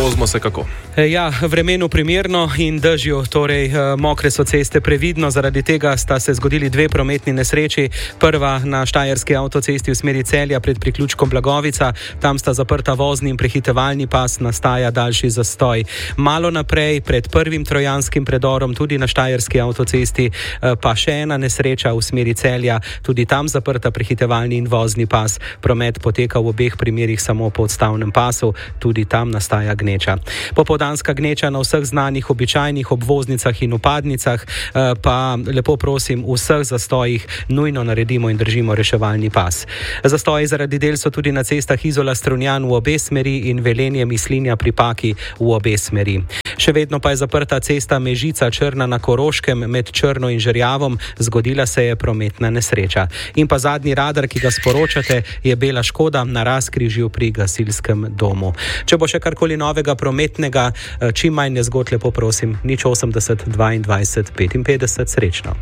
vozimo se kako. Ja, vremenu primerno in dežju, torej mokre so ceste, previdno, zaradi tega sta se zgodili dve prometni nesreči. Prva na štajerski avtocesti v smeri Celja pred priključkom Blagovica, tam sta zaprta vozni in prehitevalni pas, nastaja daljši zastoj. Malo naprej, pred prvim trojanskim predorom, tudi na štajerski avtocesti, pa še ena nesreča v smeri Celja, tudi tam zaprta prehitevalni in vozni pas. Promet poteka v obeh primerih samo po odstavnem pasu, tudi tam nastaja gneča. Popoldanska gneča na vseh znanih običajnih obvoznicah in vpadnicah, pa lepo prosim, v vseh zastojih nujno naredimo in držimo reševalni pas. Zastoji zaradi del so tudi na cestah Izola-Strunjan v obe smeri in Velenje-Mislinja pri Paki v obe smeri. Še vedno pa je zaprta cesta Mežica-Črna na Koroškem med Črno in Žerjavom, zgodila se je prometna nesreča. In pa zadnji radar, ki ga sporočate, je bela škoda na razkrižju pri gasilskem domu. Če bo še karkoli novega prometnega, čim manj nezgod, lepo prosim, 080 22 55, srečno.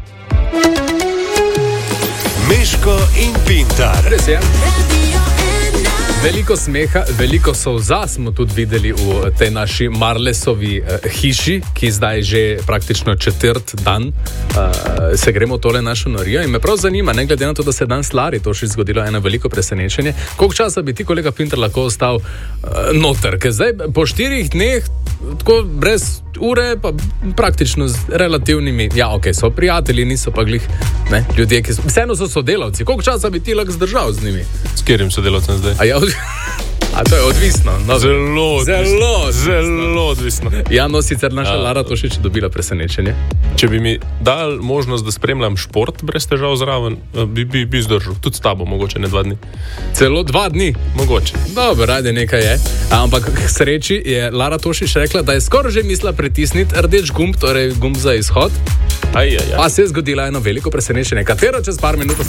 Meško in Pintar. Res je. Veliko smeha, veliko solza smo tudi videli v tej naši Marlesovi hiši, ki zdaj že praktično četrt dan se gremo tole našo norijo. In me prav zanima, ne glede na to, da se dan Lari to še zgodilo, eno veliko presenečenje, koliko časa bi ti, kolega Pintar, lahko ostal noter, ker zdaj po 4 dneh, tako brez ure, pa praktično z relativnimi, ja, ok, so prijatelji, niso pa glih, ne, ljudje, ki vseeno so sodelavci. Koliko časa bi ti lahko zdržal z njimi? S katerim sodelavcem zdaj? A to je odvisno. No, Zelo odvisno. Ja, no, sicer naša Lara Tošič dobila presenečenje. Če bi mi dal možnost, da spremljam šport brez težav zraven, bi zdržal. Tudi s tabo, mogoče ne 2 dni. Celo 2 dni? Mogoče. Dobro, rade nekaj je. Ampak k sreči je Lara Tošič rekla, da je skoraj že mislila pritisniti rdeč gumb, torej gumb za izhod. Pa se je zgodila eno veliko presenečenje, katero čez par minut